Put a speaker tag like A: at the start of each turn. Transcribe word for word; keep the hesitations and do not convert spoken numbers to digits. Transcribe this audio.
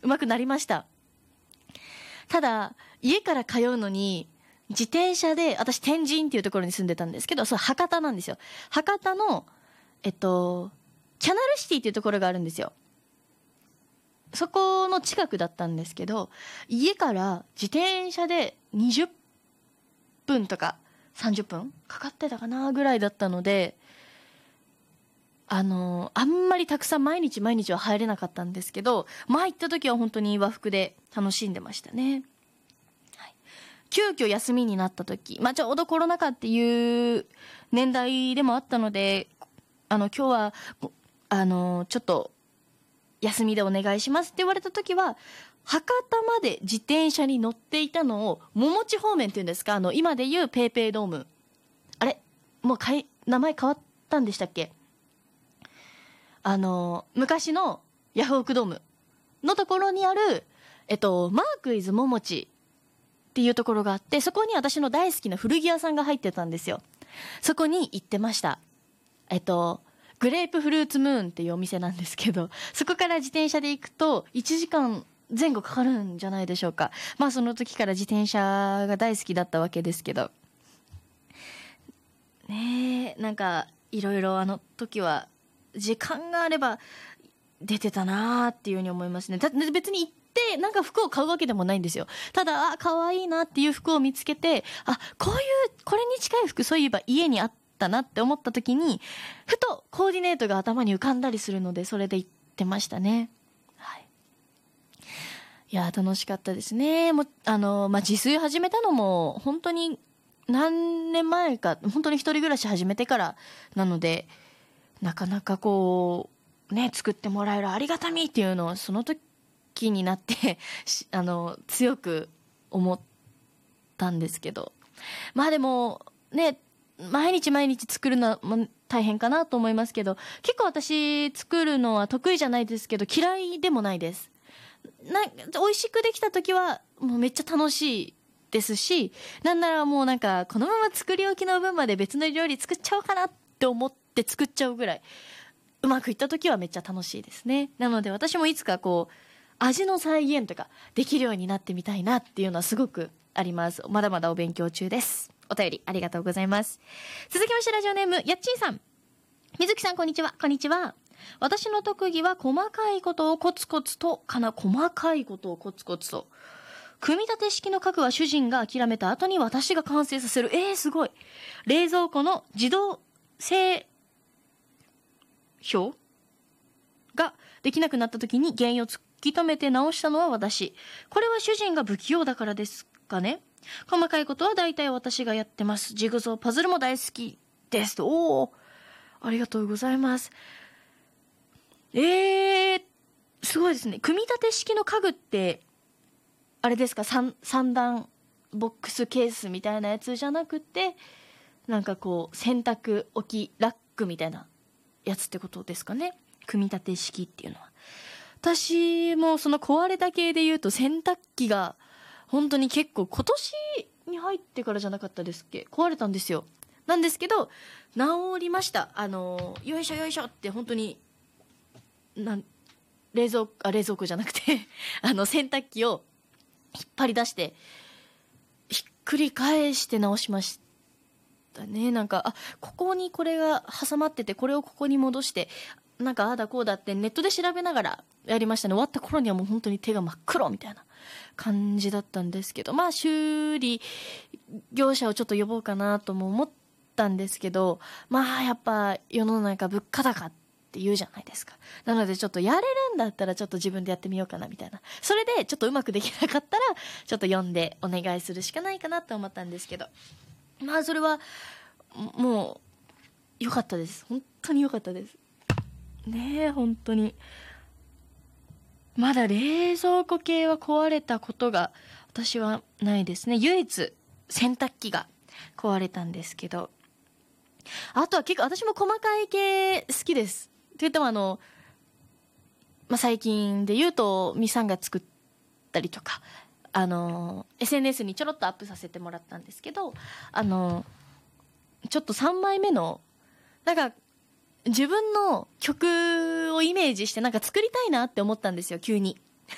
A: まくなりました。ただ、家から通うのに、自転車で、私天神っていうところに住んでたんですけど、それ博多なんですよ。博多の、えっと、キャナルシティっていうところがあるんですよ。そこの近くだったんですけど、家から自転車でにじゅっぷんとかさんじゅっぷんかかってたかなぐらいだったので、あの、あんまりたくさん毎日毎日は入れなかったんですけど、前行った時は本当に和服で楽しんでましたね。はい、急遽休みになった時、まあ、ちょうどコロナ禍っていう年代でもあったので、あの、今日は、あの、ちょっと、休みでお願いしますって言われた時は、博多まで自転車に乗っていたのを、桃地方面っていうんですか、あの、今で言うペイペイドーム。あれもうかい、名前変わったんでしたっけ？あの、昔のヤフオクドームのところにある、えっと、マークイズ桃地っていうところがあって、そこに私の大好きな古着屋さんが入ってたんですよ。そこに行ってました。えっと、グレープフルーツムーンっていうお店なんですけど、そこから自転車で行くといちじかんぜん後かかるんじゃないでしょうか。まあその時から自転車が大好きだったわけですけど。ねえ、なんかいろいろあの時は時間があれば出てたなーっていうふうに思いますね。だって別に行ってなんか服を買うわけでもないんですよ。ただ、あ、可愛いなっていう服を見つけて、あ、こういう、これに近い服そういえば家にあったなって思った時に、ふとコーディネートが頭に浮かんだりするので、それで行ってましたね。はい。いや、楽しかったですね。もう、あの、まあ、自炊始めたのも、本当に何年前か、本当に一人暮らし始めてからなので、なかなかこう、ね、作ってもらえるありがたみっていうのを、その時になって、あの、強く思ったんですけど。まあでも、ね、毎日毎日作るのも大変かなと思いますけど、結構私作るのは得意じゃないですけど、嫌いでもないです。な、美味しくできた時は、もうめっちゃ楽しいですし、なんならもうなんか、このまま作り置きの分まで別の料理作っちゃおうかなって思って作っちゃうぐらい、うまくいった時はめっちゃ楽しいですね。なので私もいつかこう、味の再現とかできるようになってみたいなっていうのはすごくあります。まだまだお勉強中です。お便りありがとうございます。続きましてラジオネーム、やっちーさん。水木さんこんにちは。こんにちは。私の特技は細かいことをコツコツと、かな、細かいことをコツコツと。組み立て式の家具は主人が諦めた後に私が完成させる。えー、すごい。冷蔵庫の自動製表ができなくなった時に原因を突き止めて直したのは私。これは主人が不器用だからですかね。細かいことは大体私がやってます。ジグゾーパズルも大好きです。おー、ありがとうございます。えー、すごいですね。組み立て式の家具って、あれですか、三、三段ボックスケースみたいなやつじゃなくて、なんかこう、洗濯置きラックみたいなやつってことですかね。組み立て式っていうのは。私もその壊れた系で言うと洗濯機が本当に結構今年に入ってからじゃなかったですっけ？壊れたんですよ。なんですけど、治りました。あの、よいしょよいしょって本当に、なん、冷蔵、あ、冷蔵庫じゃなくて、あの洗濯機を引っ張り出して、ひっくり返して直しましたね。なんか、あ、ここにこれが挟まってて、これをここに戻して、なんかああだこうだってネットで調べながらやりましたね。終わった頃にはもう本当に手が真っ黒みたいな感じだったんですけど、まあ修理業者をちょっと呼ぼうかなとも思ったんですけど、まあやっぱ世の中物価高って言うじゃないですか。なのでちょっとやれるんだったらちょっと自分でやってみようかなみたいな。それでちょっとうまくできなかったらちょっと呼んでお願いするしかないかなと思ったんですけど、まあそれはもう良かったです。本当に良かったです。ねえ、本当に。まだ冷蔵庫系は壊れたことが私はないですね。唯一洗濯機が壊れたんですけど。あとは結構私も細かい系好きです。って言ってもあの、まあ、最近で言うと、ミさんが作ったりとか、あの、エスエヌエス にちょろっとアップさせてもらったんですけど、あの、ちょっとさんまいめの、なんか、自分の曲をイメージしてなんか作りたいなって思ったんですよ、急に。